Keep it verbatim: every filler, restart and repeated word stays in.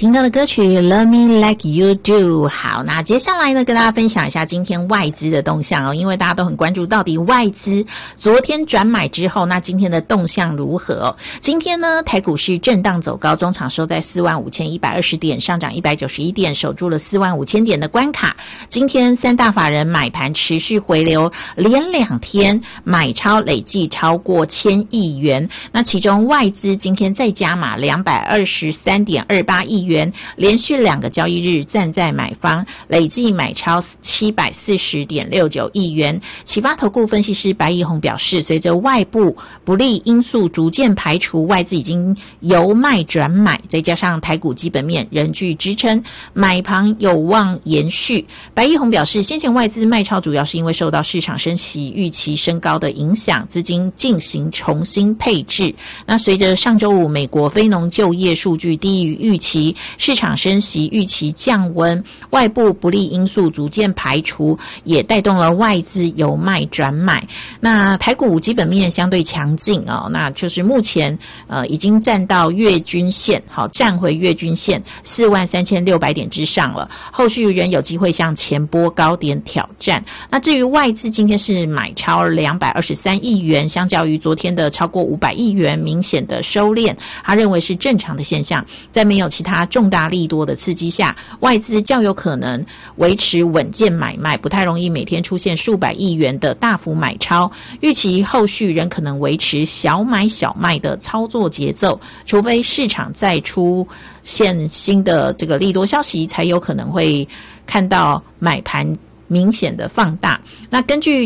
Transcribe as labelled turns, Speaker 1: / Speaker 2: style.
Speaker 1: 听到的歌曲 Love Me Like You Do。 好，那接下来呢跟大家分享一下今天外资的动向哦，因为大家都很关注到底外资昨天转买之后，那今天的动向如何哦？今天呢台股是震荡走高，中场收在四万五千一百二十点，上涨一百九十一点，守住了四万五千点的关卡。今天三大法人买盘持续回流，连两天买超累计超过千亿元，那其中外资今天再加码两百二十三点二八亿元，连续两个交易日站在买方，累计买超七百四十点六九亿元。启发投顾分析师白义宏表示，随着外部不利因素逐渐排除，外资已经由卖转买，再加上台股基本面仍具支撑，买盘有望延续。白义宏表示，先前外资卖超主要是因为受到市场升息预期升高的影响，资金进行重新配置。那随着上周五美国非农就业数据低于预期，市场升息预期降温，外部不利因素逐渐排除，也带动了外资由卖转买。那台股基本面相对强劲哦，那就是目前呃已经站到月均线，好，站回月均线四万三千六百点之上了，后续仍有机会向前波高点挑战。那至于外资今天是买超两百二十三亿元，相较于昨天的超过五百亿元明显的收敛，他认为是正常的现象。在没有其他重大利多的刺激下，外资较有可能维持稳健买卖，不太容易每天出现数百亿元的大幅买超。预期后续仍可能维持小买小卖的操作节奏，除非市场再出现新的这个利多消息，才有可能会看到买盘明显的放大。那根据